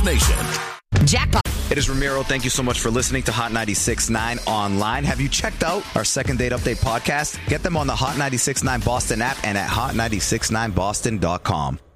Nation. Jackpot. It is Ramiro. Thank you so much for listening to Hot 96.9 online. Have you checked out our Second Date Update podcast? Get them on the Hot 96.9 Boston app and at hot969boston.com.